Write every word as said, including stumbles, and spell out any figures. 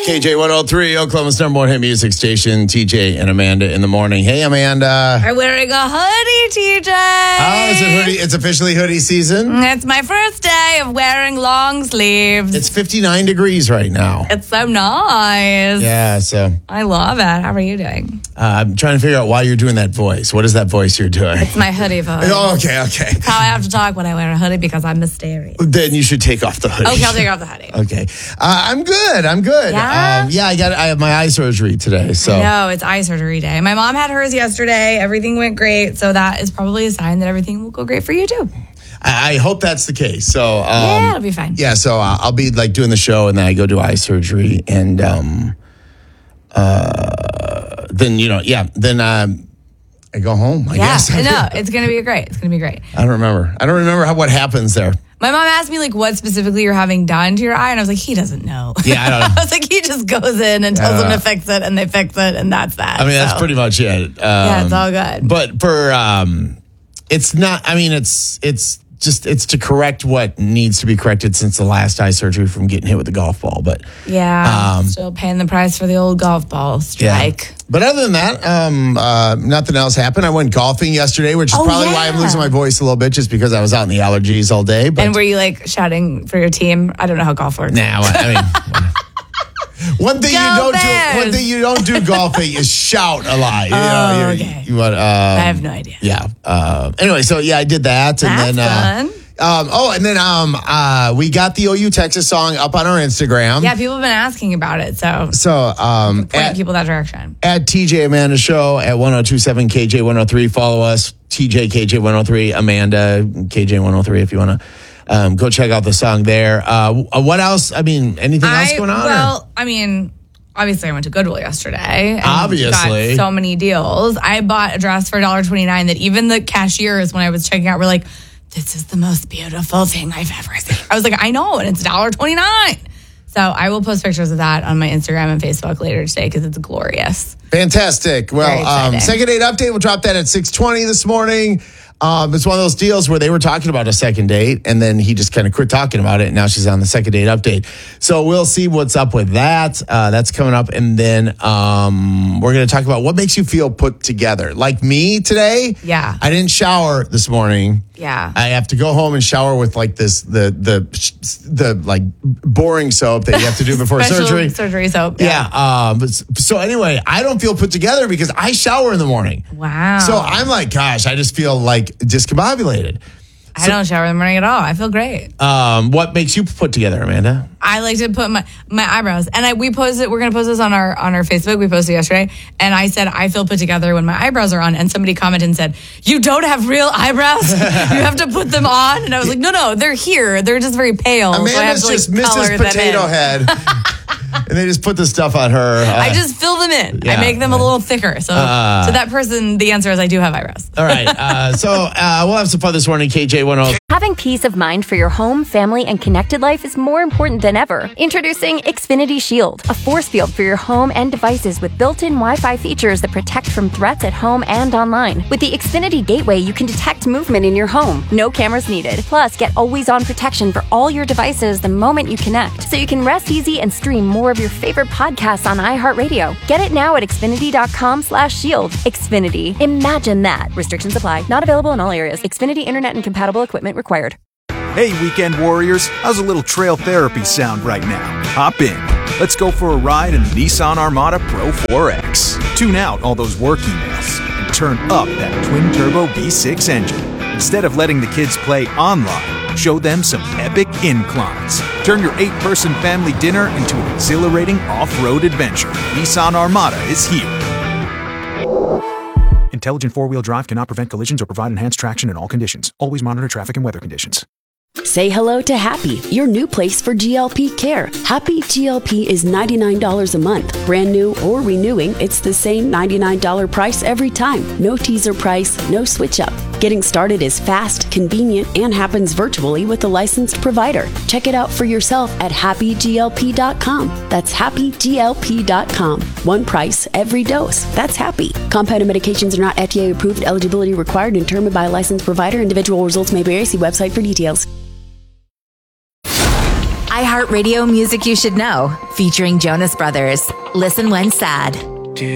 K J one oh three, Oklahoma's number one hit music station, T J and Amanda in the morning. Hey, Amanda. I'm wearing a hoodie, T J. Oh, is it hoodie? It's officially hoodie season? It's my first day of wearing long sleeves. It's fifty-nine degrees right now. It's so nice. Yeah, so. I love it. How are you doing? Uh, I'm trying to figure out why you're doing that voice. What is that voice you're doing? It's my hoodie voice. Oh, okay, okay. That's how I have to talk when I wear a hoodie because I'm mysterious. Then you should take off the hoodie. Okay, I'll take off the hoodie. Okay. Uh, I'm good. I'm good. Yeah? Um, yeah, I got. I have my eye surgery today. So. No, it's eye surgery day. My mom had hers yesterday. Everything went great. So that is probably a sign that everything will go great for you too. I, I hope that's the case. So. Um, yeah, it'll be fine. Yeah, so uh, I'll be like doing the show and then I go do eye surgery and um, uh, then, you know, yeah, then um, I go home, I yeah, guess. no, it's going to be great. It's going to be great. I don't remember. I don't remember how, what happens there. My mom asked me, like, what specifically you're having done to your eye, and I was like, he doesn't know. Yeah, I don't know. I was like, he just goes in and tells them to fix it, and they fix it, and that's that. I mean, so. that's pretty much it. Um, yeah, it's all good. But for, um, it's not, I mean, it's, it's just, it's to correct what needs to be corrected since the last eye surgery from getting hit with the golf ball. But yeah, um, still paying the price for the old golf ball strike. Yeah. But other than that, um, uh, nothing else happened. I went golfing yesterday, which is Oh, probably yeah. why I'm losing my voice a little bit, just because I was out in the allergies all day. But And were you, like, shouting for your team? I don't know how golf works. Nah, I mean, one thing Go you don't Bears! do, one thing you don't do golfing is shout a lot. You know, Oh, you're- okay. you want, um, I have no idea. Yeah. Uh, anyway, so yeah, I did that, and That's then uh, fun. Um, oh, and then um, uh, we got the O U Texas song up on our Instagram. Yeah, people have been asking about it, so So um, pointing at, people that direction. at T J Amanda Show at one oh two seven K J one oh three. Follow us, T J K J one oh three, Amanda K J one oh three if you want to um, go check out the song there. Uh, what else? I mean, anything else I, going on? or- Well, I mean, obviously I went to Goodwill yesterday. And Obviously. got so many deals. I bought a dress for one dollar twenty-nine that even the cashiers, when I was checking out, were like, this is the most beautiful thing I've ever seen. I was like, I know, and it's one dollar twenty-nine. So I will post pictures of that on my Instagram and Facebook later today because it's glorious. Fantastic. Very Well, um, exciting. second date update. We'll drop that at six twenty this morning. Um, it's one of those deals where they were talking about a second date and then he just kind of quit talking about it. And now she's on the second date update. So we'll see what's up with that. Uh, that's coming up. And then um, we're going to talk about what makes you feel put together. Like me today. Yeah. I didn't shower this morning. Yeah. I have to go home and shower with like this, the, the, the like boring soap that you have to do before Special surgery. surgery soap. Yeah. Um, but, so anyway, I don't feel put together because I shower in the morning. Wow. So I'm like, gosh, I just feel like discombobulated. I don't shower in the morning at all. I feel great. Um, what makes you put together, Amanda? I like to put my, my eyebrows, and I we posted. We're gonna post this on our on our Facebook. We posted yesterday, and I said I feel put together when my eyebrows are on. And somebody commented and said, "You don't have real eyebrows. You have to put them on." And I was like, "No, no, they're here. They're just very pale." Amanda's so I have to, like, just Missus color them Potato in. Head. And they just put this stuff on her. Uh, I just fill them in. Yeah. I make them a little thicker. So Uh, to that person, the answer is I do have eyebrows. all right. Uh, so uh, we'll have some fun this morning, K J one oh. Having peace of mind for your home, family, and connected life is more important than ever. Introducing Xfinity Shield, a force field for your home and devices with built-in Wi-Fi features that protect from threats at home and online. With the Xfinity Gateway, you can detect movement in your home. No cameras needed. Plus, get always-on protection for all your devices the moment you connect, so you can rest easy and stream more of your favorite podcasts on iHeartRadio. Get it now at Xfinity.com slash shield. Xfinity. Imagine that. Restrictions apply. Not available in all areas. Xfinity Internet and compatible equipment required. Hey, weekend warriors, how's a little trail therapy sound right now? Hop in. Let's go for a ride in the Nissan Armada Pro four X. Tune out all those work emails and turn up that twin-turbo V six engine. Instead of letting the kids play online, show them some epic inclines. Turn your eight-person family dinner into an exhilarating off-road adventure. Nissan Armada is here. Intelligent four-wheel drive cannot prevent collisions or provide enhanced traction in all conditions. Always monitor traffic and weather conditions. Say hello to Happy, your new place for G L P care. Happy G L P is ninety-nine dollars a month. Brand new or renewing, it's the same ninety-nine dollars price every time. No teaser price, no switch up. Getting started is fast, convenient, and happens virtually with a licensed provider. Check it out for yourself at happy G L P dot com. That's happy G L P dot com. One price, every dose. That's happy. Compounded medications are not F D A approved. Eligibility required and determined by a licensed provider. Individual results may vary. See website for details. iHeartRadio Music You Should Know, featuring Jonas Brothers. Listen when sad.